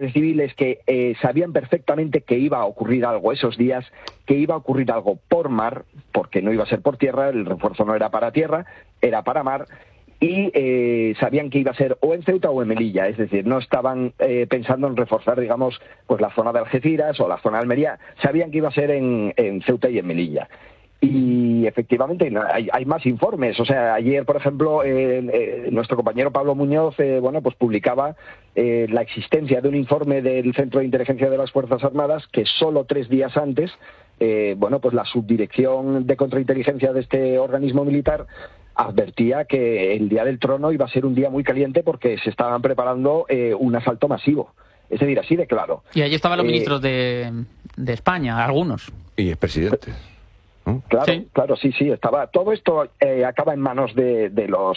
Guardia Civil es que sabían perfectamente que iba a ocurrir algo esos días, que iba a ocurrir algo por mar, porque no iba a ser por tierra, el refuerzo no era para tierra, era para mar, y sabían que iba a ser o en Ceuta o en Melilla, es decir, no estaban pensando en reforzar, digamos, pues la zona de Algeciras o la zona de Almería, sabían que iba a ser en Ceuta y en Melilla. Y efectivamente hay más informes. O sea, ayer, por ejemplo, nuestro compañero Pablo Muñoz pues publicaba la existencia de un informe del Centro de Inteligencia de las Fuerzas Armadas que solo 3 días antes, pues la subdirección de contrainteligencia de este organismo militar advertía que el Día del Trono iba a ser un día muy caliente porque se estaban preparando un asalto masivo. Es decir, así de claro. Y allí estaban los ministros de España, algunos. Y el presidente. Claro, Sí. claro, sí, estaba. Todo esto acaba en manos del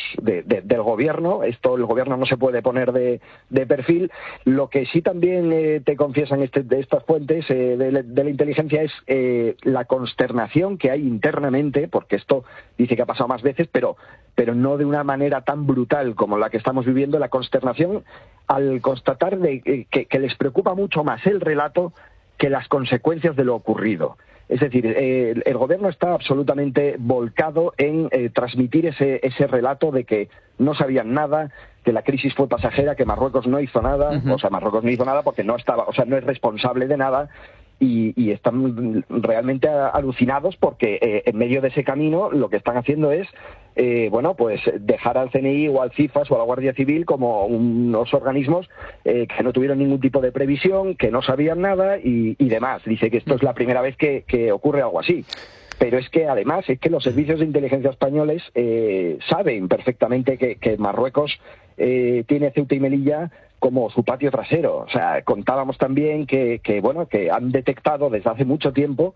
gobierno. El gobierno no se puede poner de perfil. Lo que sí también te confiesan de estas fuentes de la inteligencia es la consternación que hay internamente, porque esto dice que ha pasado más veces, pero no de una manera tan brutal como la que estamos viviendo, la consternación al constatar que les preocupa mucho más el relato que las consecuencias de lo ocurrido. Es decir, el gobierno está absolutamente volcado en transmitir ese relato de que no sabían nada, que la crisis fue pasajera, que Marruecos no hizo nada, o sea, Marruecos no hizo nada porque no estaba, o sea, no es responsable de nada, y están realmente alucinados porque en medio de ese camino lo que están haciendo es pues dejar al CNI o al CIFAS o a la Guardia Civil como unos organismos que no tuvieron ningún tipo de previsión, que no sabían nada y demás. Dice que esto es la primera vez que ocurre algo así. Pero es que además los servicios de inteligencia españoles saben perfectamente que Marruecos tiene Ceuta y Melilla como su patio trasero. O sea, contábamos también que han detectado desde hace mucho tiempo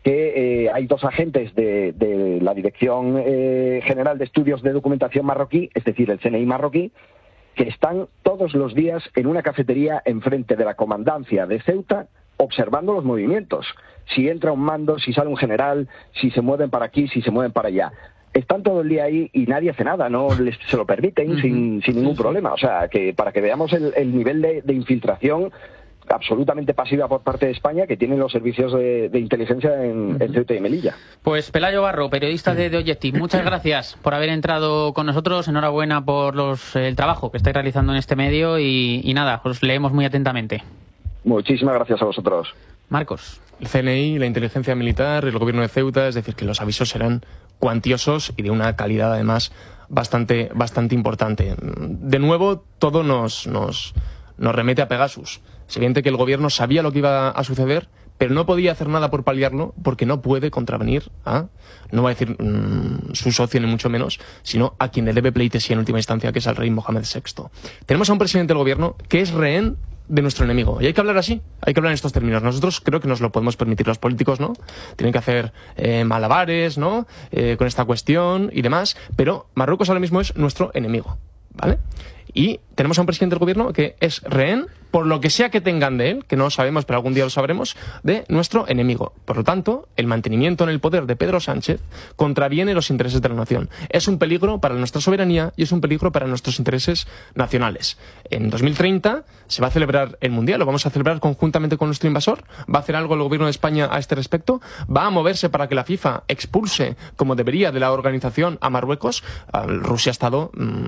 que hay 2 agentes de la Dirección General de Estudios de Documentación marroquí, es decir, el CNI marroquí, que están todos los días en una cafetería enfrente de la comandancia de Ceuta observando los movimientos. Si entra un mando, si sale un general, si se mueven para aquí, si se mueven para allá. Están todo el día ahí y nadie hace nada, se lo permiten sin ningún problema. O sea, que para que veamos el nivel de infiltración absolutamente pasiva por parte de España que tienen los servicios de inteligencia en Ceuta y Melilla. Pues Pelayo Barro, periodista de Objective, muchas gracias por haber entrado con nosotros. Enhorabuena por el trabajo que estáis realizando en este medio y nada, os leemos muy atentamente. Muchísimas gracias a vosotros. Marcos. El CNI, la inteligencia militar, el gobierno de Ceuta, es decir, que los avisos serán cuantiosos y de una calidad además bastante importante. De nuevo, todo nos remete a Pegasus. Es evidente que el gobierno sabía lo que iba a suceder, pero no podía hacer nada por paliarlo porque no puede contravenir no va a decir su socio ni mucho menos, sino a quien le debe pleitesía en última instancia, que es al rey Mohamed VI. Tenemos a un presidente del gobierno que es rehén de nuestro enemigo. Y hay que hablar así, hay que hablar en estos términos. Nosotros creo que nos lo podemos permitir, los políticos, ¿no? Tienen que hacer malabares, ¿no? Con esta cuestión y demás, pero Marruecos ahora mismo es nuestro enemigo, ¿vale? Y tenemos a un presidente del gobierno que es rehén, por lo que sea que tengan de él, que no lo sabemos, pero algún día lo sabremos, de nuestro enemigo. Por lo tanto, el mantenimiento en el poder de Pedro Sánchez contraviene los intereses de la nación. Es un peligro para nuestra soberanía y es un peligro para nuestros intereses nacionales. En 2030 se va a celebrar el Mundial, lo vamos a celebrar conjuntamente con nuestro invasor. ¿Va a hacer algo el gobierno de España a este respecto? ¿Va a moverse para que la FIFA expulse, como debería, de la organización a Marruecos? Rusia ha estado,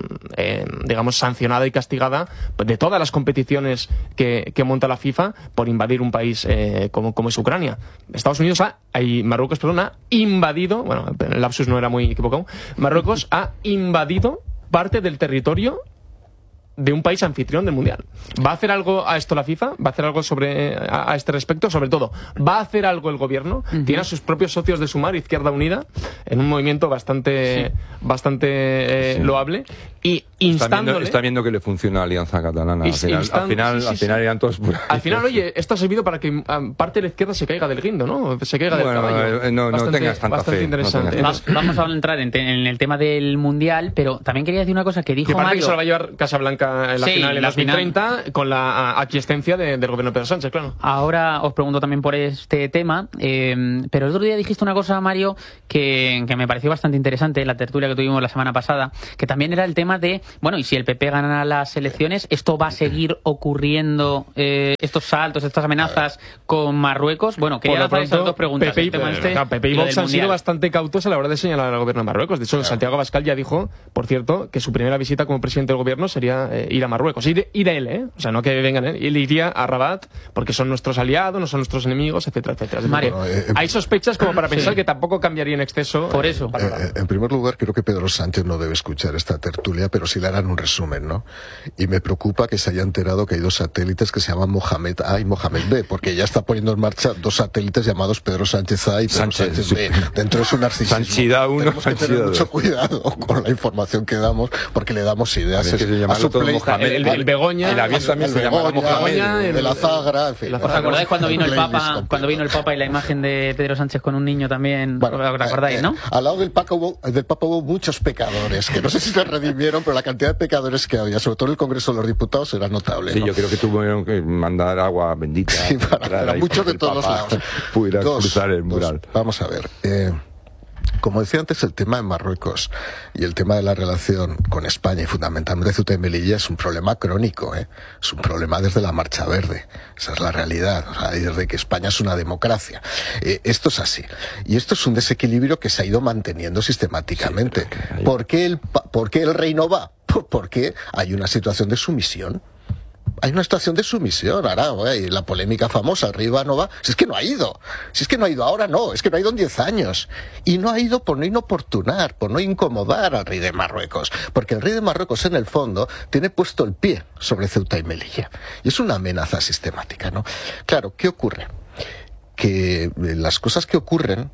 digamos, sancionada y castigada de todas las competiciones que monta la FIFA por invadir un país como es Ucrania. Estados Unidos Marruecos ha invadido, bueno, el lapsus no era muy equivocado, Marruecos ha invadido parte del territorio de un país anfitrión del Mundial. ¿Va a hacer algo a esto la FIFA? ¿Va a hacer algo a este respecto? Sobre todo, ¿va a hacer algo el gobierno? Tiene a sus propios socios de Sumar, Izquierda Unida, en un movimiento bastante loable, y instándole... Está viendo que le funciona la Alianza Catalana. Al final irán todos... Al final, oye, esto ha servido para que parte de la izquierda se caiga del guindo, ¿no? Se caiga del caballo. No tengas tanta fe. Interesante. Vamos a entrar en el tema del Mundial, pero también quería decir una cosa que dijo Mario... que se lo va a llevar Casablanca en la final en 2030 con la aquiescencia del gobierno de Pedro Sánchez, claro. Ahora os pregunto también por este tema, pero el otro día dijiste una cosa, Mario, que me pareció bastante interesante, la tertulia que tuvimos la semana pasada, que también era el tema de Bueno, y si el PP gana las elecciones, ¿esto va a seguir ocurriendo, estos saltos, estas amenazas con Marruecos? Bueno, quería lanzar esas dos preguntas. Pepe y Vox han sido bastante cautos a la hora de señalar al gobierno de Marruecos. De hecho, Santiago Abascal ya dijo, por cierto, que su primera visita como presidente del gobierno sería ir a Marruecos. Ir él, ¿eh? O sea, no que vengan él. Él iría a Rabat porque son nuestros aliados, no son nuestros enemigos, etcétera, etcétera. Mario, hay sospechas como para pensar que tampoco cambiaría en exceso. Por eso. En primer lugar, creo que Pedro Sánchez no debe escuchar esta tertulia, pero sí le harán un resumen, ¿no? Y me preocupa que se haya enterado que hay 2 satélites que se llaman Mohamed A y Mohamed B, porque ya está poniendo en marcha 2 satélites llamados Pedro Sánchez A y Pedro Sánchez B. Dentro de su narcisismo. Sanchida 1, Tenemos que tener mucho cuidado con la información que damos, porque le damos ideas a su el Begoña, el avión también se llama Begoña, el de la Zagra, en fin. ¿Os acordáis cuando vino el Papa y la imagen de Pedro Sánchez con un niño también? Bueno, ¿os acordáis, no? Al lado del Papa hubo muchos pecadores, que no sé si se redimieron, pero la cantidad de pecadores que había, sobre todo en el Congreso de los Diputados, era notable. Sí, ¿no? Yo creo que tuvieron que mandar agua bendita. Sí, para muchos de todos los lados. Pudiera cruzar el mural. Vamos a ver. Como decía antes, el tema de Marruecos y el tema de la relación con España y fundamentalmente Ceuta y Melilla es un problema crónico, es un problema desde la Marcha Verde, esa es la realidad, o sea, desde que España es una democracia. Esto es así, y esto es un desequilibrio que se ha ido manteniendo sistemáticamente. Sí, ¿Por qué el rey no va? Porque hay una situación de sumisión. Hay una situación de sumisión, ahora, y la polémica famosa, arriba no va, si es que no ha ido ahora, no, es que no ha ido en 10 años, y no ha ido por no inoportunar, por no incomodar al rey de Marruecos, porque el rey de Marruecos en el fondo tiene puesto el pie sobre Ceuta y Melilla, y es una amenaza sistemática, ¿no? Claro, ¿qué ocurre? Que las cosas que ocurren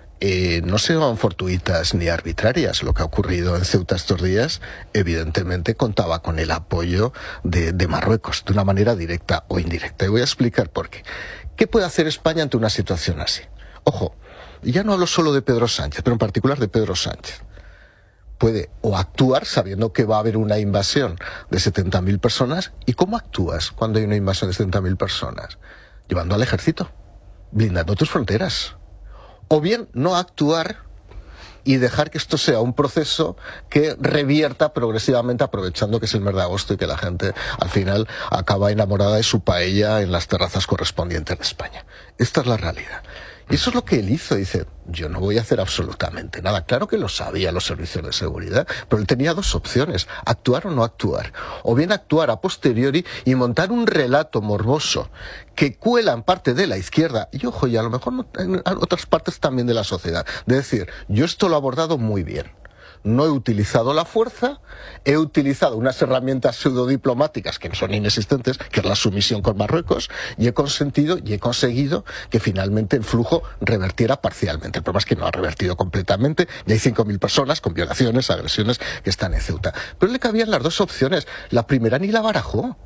no son fortuitas ni arbitrarias. Lo que ha ocurrido en Ceuta estos días, evidentemente contaba con el apoyo de Marruecos, de una manera directa o indirecta. Y voy a explicar por qué. ¿Qué puede hacer España ante una situación así? Ojo, ya no hablo solo de Pedro Sánchez, pero en particular de Pedro Sánchez. Puede o actuar sabiendo que va a haber una invasión de 70.000 personas. ¿Y cómo actúas cuando hay una invasión de 70.000 personas? Llevando al ejército, blindando tus fronteras. O bien no actuar y dejar que esto sea un proceso que revierta progresivamente, aprovechando que es el mes de agosto y que la gente al final acaba enamorada de su paella en las terrazas correspondientes de España. Esta es la realidad. Y eso es lo que él hizo. Dice, yo no voy a hacer absolutamente nada. Claro que lo sabían los servicios de seguridad, pero él tenía 2 opciones, actuar o no actuar. O bien actuar a posteriori y montar un relato morboso que cuela en parte de la izquierda, y ojo, y a lo mejor en otras partes también de la sociedad. De decir, yo esto lo he abordado muy bien. No he utilizado la fuerza, he utilizado unas herramientas pseudodiplomáticas que no son inexistentes, que es la sumisión con Marruecos, y he consentido y he conseguido que finalmente el flujo revertiera parcialmente. El problema es que no ha revertido completamente, y hay 5.000 personas con violaciones, agresiones que están en Ceuta. Pero le cabían las 2 opciones. La primera ni la barajó.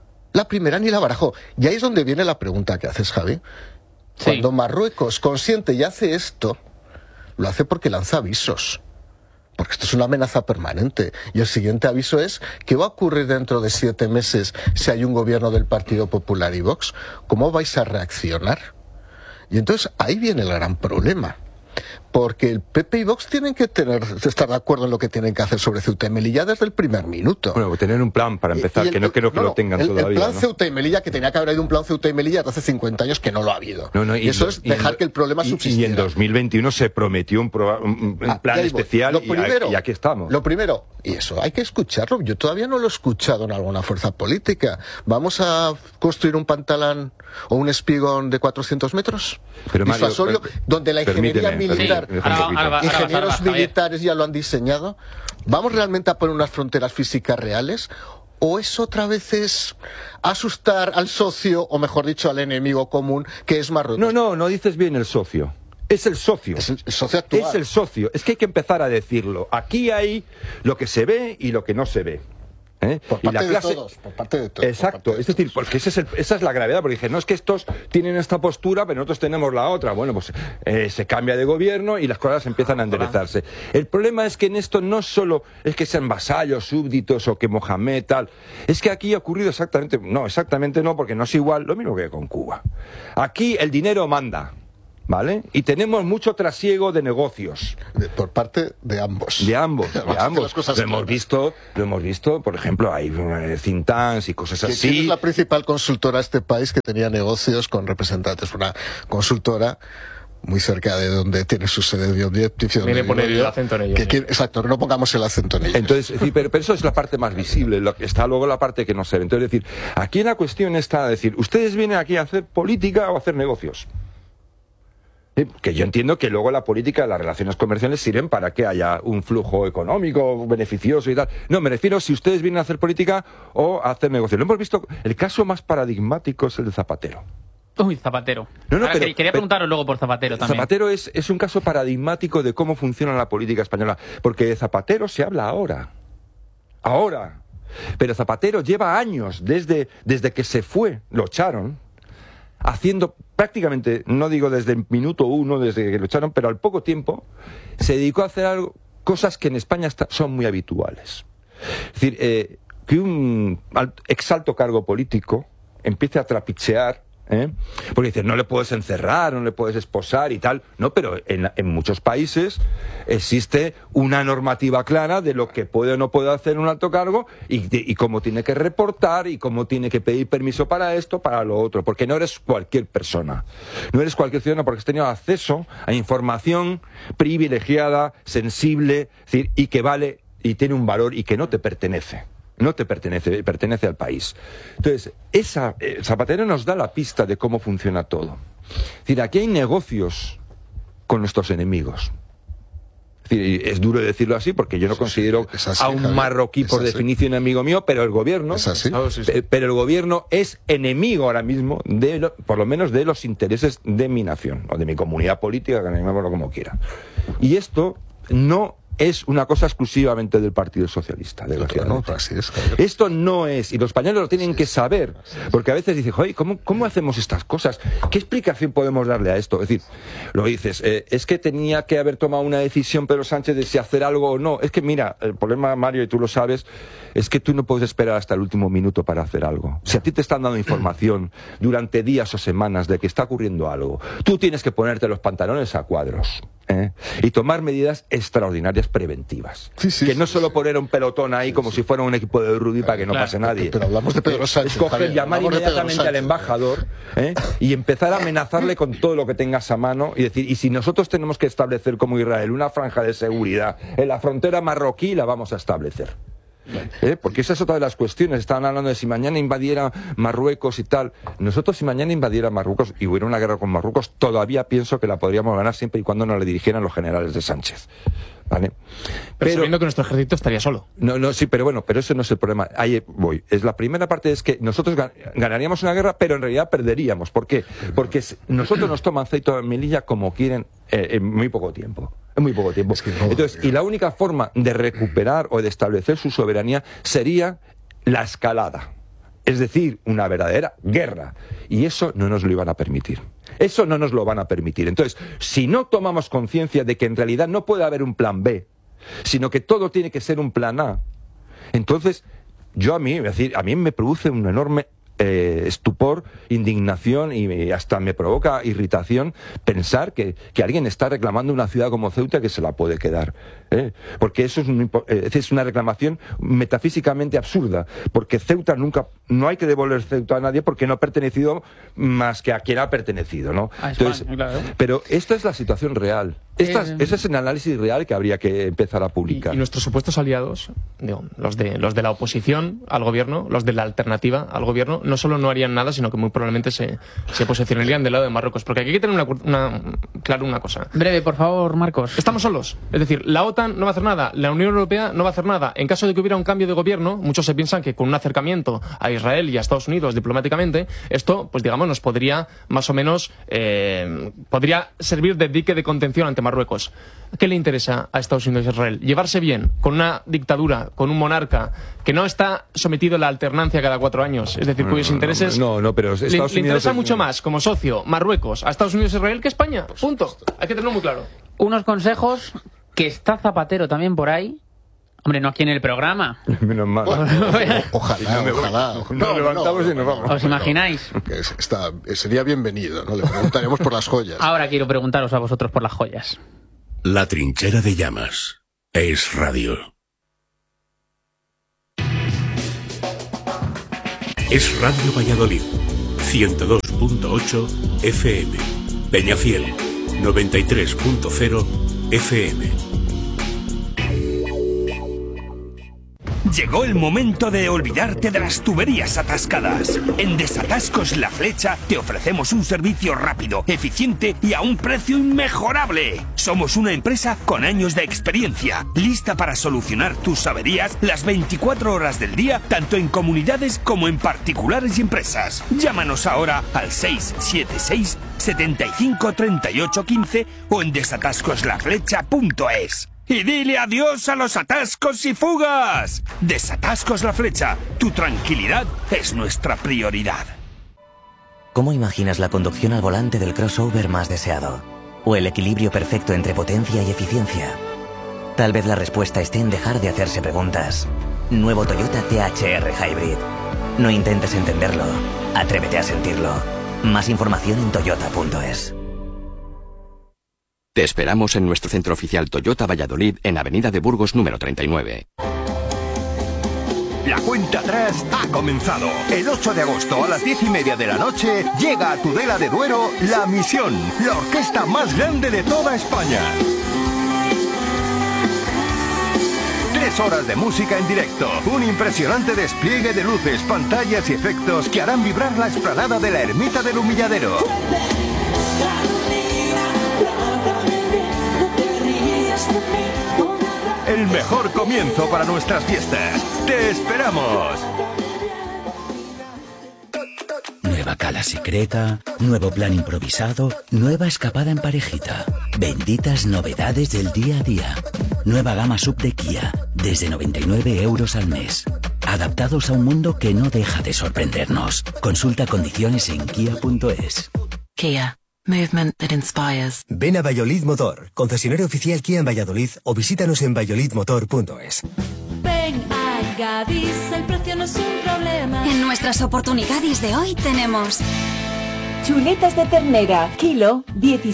Y ahí es donde viene la pregunta que haces, Javi. Sí. Cuando Marruecos consiente y hace esto, lo hace porque lanza avisos. Porque esto es una amenaza permanente. Y el siguiente aviso es, ¿qué va a ocurrir dentro de 7 meses si hay un gobierno del Partido Popular y Vox? ¿Cómo vais a reaccionar? Y entonces ahí viene el gran problema. Porque el PP y Vox tienen que estar de acuerdo en lo que tienen que hacer sobre Ceuta y Melilla desde el primer minuto. Bueno, tener un plan para empezar, que no creo que lo tengan todavía. El plan, ¿no? Ceuta y Melilla, que tenía que haber habido un plan Ceuta y Melilla desde hace 50 años, que no lo ha habido. Y eso es dejar que el problema subsistiera. Y en 2021 se prometió un plan especial y aquí estamos. Lo primero, y eso hay que escucharlo. Yo todavía no lo he escuchado en alguna fuerza política. ¿Vamos a construir un pantalán o un espigón de 400 metros? Pero Mario, donde la ingeniería militar... Ingenieros militares ya lo han diseñado. ¿Vamos realmente a poner unas fronteras físicas reales? ¿O eso otra vez es asustar al socio, o mejor dicho, al enemigo común, que es Marruecos? No dices bien el socio. Es el socio. Es el socio actual. Es el socio. Es que hay que empezar a decirlo. Aquí hay lo que se ve y lo que no se ve. Por parte de todos. Exacto, es decir, porque esa es la gravedad, porque dije, no es que estos tienen esta postura, pero nosotros tenemos la otra. Bueno, pues se cambia de gobierno y las cosas empiezan a enderezarse. El problema es que en esto no solo es que sean vasallos, súbditos o que Mohamed tal, es que aquí ha ocurrido exactamente no, porque no es igual, lo mismo que con Cuba. Aquí el dinero manda. ¿vale? Y tenemos mucho trasiego de negocios. Por parte de ambos. De ambos. Lo hemos visto, por ejemplo, hay think tanks y cosas así. ¿Quién es la principal consultora de este país que tenía negocios con representantes? Una consultora muy cerca de donde tiene su sede de Objective. Viene poner el acento en ello. Exacto, que no pongamos el acento en ello. Entonces, pero eso es la parte más visible, está luego la parte que no se ve. Entonces, es decir, aquí la cuestión está decir, ¿ustedes vienen aquí a hacer política o a hacer negocios? Que yo entiendo que luego la política, las relaciones comerciales sirven para que haya un flujo económico beneficioso y tal. No, me refiero si ustedes vienen a hacer política o a hacer negocios. Lo hemos visto, el caso más paradigmático es el de Zapatero. Uy, Zapatero. Quería preguntaros luego por Zapatero también. Zapatero es un caso paradigmático de cómo funciona la política española, porque de Zapatero se habla ahora. Pero Zapatero lleva años, desde que se fue, lo echaron, haciendo prácticamente, no digo desde el minuto 1, desde que lo echaron, pero al poco tiempo se dedicó a hacer cosas que en España son muy habituales. Es decir, que un exalto cargo político empiece a trapichear, porque dicen, no le puedes encerrar, no le puedes esposar y tal. No, pero en muchos países existe una normativa clara de lo que puede o no puede hacer un alto cargo y cómo tiene que reportar y cómo tiene que pedir permiso para esto, para lo otro, porque no eres cualquier persona, no eres cualquier ciudadano, porque has tenido acceso a información privilegiada, sensible, es decir, y que vale y tiene un valor y que no te pertenece. No te pertenece, pertenece al país. Entonces, Zapatero nos da la pista de cómo funciona todo. Es decir, aquí hay negocios con nuestros enemigos. Es decir, es duro decirlo así porque yo no considero a un marroquí por definición enemigo mío, pero el gobierno, pero el gobierno es enemigo ahora mismo, por lo menos de los intereses de mi nación, o de mi comunidad política, que llamémoslo como quiera. Y esto no es una cosa exclusivamente del Partido Socialista, desgraciadamente. Esto no es, y los españoles lo tienen que saber, porque a veces dicen, oye, ¿cómo hacemos estas cosas? ¿Qué explicación podemos darle a esto? Es decir, lo dices, es que tenía que haber tomado una decisión Pedro Sánchez de si hacer algo o no. Es que mira, el problema, Mario, y tú lo sabes, es que tú no puedes esperar hasta el último minuto para hacer algo. Si a ti te están dando información durante días o semanas de que está ocurriendo algo, tú tienes que ponerte los pantalones a cuadros, y tomar medidas extraordinarias preventivas. Que no solo poner un pelotón ahí como si fuera un equipo de rugby para que no pase nadie. Pero hablamos de Pedro Sánchez. Escoger, llamar inmediatamente al embajador y empezar a amenazarle con todo lo que tengas a mano y decir, y si nosotros tenemos que establecer como Israel una franja de seguridad en la frontera marroquí, la vamos a establecer. Porque esa es otra de las cuestiones. Estaban hablando de si mañana invadiera Marruecos y tal. Nosotros, si mañana invadiera Marruecos y hubiera una guerra con Marruecos, todavía pienso que la podríamos ganar siempre y cuando nos la dirigieran los generales de Sánchez, ¿vale? Pero sabiendo que nuestro ejército estaría solo. No, sí, pero bueno, pero ese no es el problema. Ahí voy. La primera parte es que nosotros ganaríamos una guerra, pero en realidad perderíamos. ¿Por qué? Porque nosotros nos toman aceite de Melilla como quieren en muy poco tiempo. En muy poco tiempo. Entonces, y la única forma de recuperar o de establecer su soberanía sería la escalada. Es decir, una verdadera guerra. Y eso no nos lo iban a permitir. Eso no nos lo van a permitir. Entonces, si no tomamos conciencia de que en realidad no puede haber un plan B, sino que todo tiene que ser un plan A, entonces, a mí me produce un enorme estupor, indignación y hasta me provoca irritación pensar que alguien está reclamando una ciudad como Ceuta que se la puede quedar. Porque eso es una reclamación metafísicamente absurda, porque Ceuta no hay que devolver Ceuta a nadie porque no ha pertenecido más que a quien ha pertenecido, ¿no? Entonces, claro. Pero esta es la situación real. Ese es el análisis real que habría que empezar a publicar. Y nuestros supuestos aliados, los de la oposición al gobierno, los de la alternativa al gobierno, no solo no harían nada, sino que muy probablemente se posicionarían del lado de Marruecos. Porque aquí hay que tener claro una cosa. Breve, por favor, Marcos. Estamos solos. Es decir, la OTAN no va a hacer nada, la Unión Europea no va a hacer nada. En caso de que hubiera un cambio de gobierno, muchos se piensan que con un acercamiento a Israel y a Estados Unidos diplomáticamente, esto, pues digamos, nos podría más o menos podría servir de dique de contención ante Marruecos. ¿Qué le interesa a Estados Unidos y a Israel? Llevarse bien con una dictadura, con un monarca que no está sometido a la alternancia cada 4 años, es decir, cuyos intereses pero Estados Unidos le interesa mucho más como socio Marruecos a Estados Unidos y Israel que España. Punto. Hay que tenerlo muy claro. Unos consejos, que está Zapatero también por ahí, Hombre, no aquí en el programa. Menos mal. Ojalá. Nos levantamos y nos vamos. ¿Os imagináis? Sería bienvenido, ¿no? Le preguntaremos por las joyas. Ahora quiero preguntaros a vosotros por las joyas. La trinchera de llamas. Es Radio. Es Radio Valladolid. 102.8 FM. Peñafiel. 93.0 FM. Llegó el momento de olvidarte de las tuberías atascadas. En Desatascos La Flecha te ofrecemos un servicio rápido, eficiente y a un precio inmejorable. Somos una empresa con años de experiencia, lista para solucionar tus averías las 24 horas del día, tanto en comunidades como en particulares y empresas. Llámanos ahora al 676 75 38 15 o en desatascoslaflecha.es. Y dile adiós a los atascos y fugas. Desatascos La Flecha. Tu tranquilidad es nuestra prioridad. ¿Cómo imaginas la conducción al volante del crossover más deseado? ¿O el equilibrio perfecto entre potencia y eficiencia? Tal vez la respuesta esté en dejar de hacerse preguntas. Nuevo Toyota THR Hybrid. No intentes entenderlo. Atrévete a sentirlo. Más información en toyota.es. Te esperamos en nuestro centro oficial Toyota Valladolid en Avenida de Burgos número 39. La cuenta atrás ha comenzado. El 8 de agosto a las 10:30 de la noche llega a Tudela de Duero La Misión, la orquesta más grande de toda España. 3 horas de música en directo, un impresionante despliegue de luces, pantallas y efectos que harán vibrar la explanada de la Ermita del Humilladero. El mejor comienzo para nuestras fiestas. ¡Te esperamos! Nueva cala secreta, nuevo plan improvisado, nueva escapada en parejita. Benditas novedades del día a día. Nueva gama sub de Kia, desde 99 euros al mes. Adaptados a un mundo que no deja de sorprendernos. Consulta condiciones en kia.es. Kia. Movement that inspires. Ven a Valladolid Motor, concesionario oficial Kia en Valladolid, o visítanos en valladolidmotor.es. Ven a Gadis, el precio no es un problema. En nuestras oportunidades de hoy tenemos chuletas de ternera, kilo,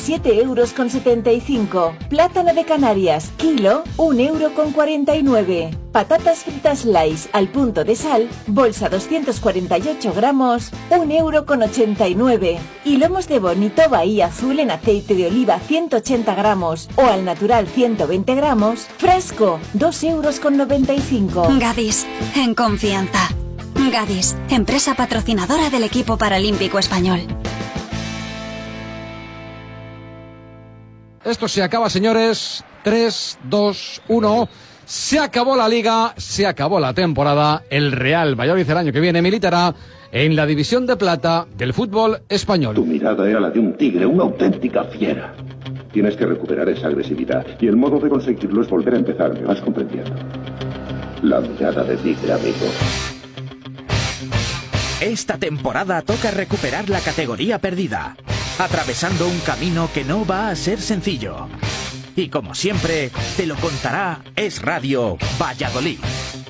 17,75 €. Plátano de Canarias, kilo, 1,49 €. Patatas fritas Lays al punto de sal, bolsa 248 gramos, 1,89 €. Y lomos de bonito Bahía Azul en aceite de oliva 180 gramos o al natural 120 gramos, frasco, 2,95 €. Gadis, en confianza. Gadis, empresa patrocinadora del equipo paralímpico español. Esto se acaba, señores. 3, 2, 1. Se acabó la liga, se acabó la temporada. El Real Valladolid el año que viene militará en la división de plata del fútbol español. Tu mirada era la de un tigre, una auténtica fiera. Tienes que recuperar esa agresividad y el modo de conseguirlo es volver a empezar, ¿me vas comprendiendo? La mirada de tigre, amigo. Esta temporada toca recuperar la categoría perdida, atravesando un camino que no va a ser sencillo. Y como siempre, te lo contará Es Radio Valladolid.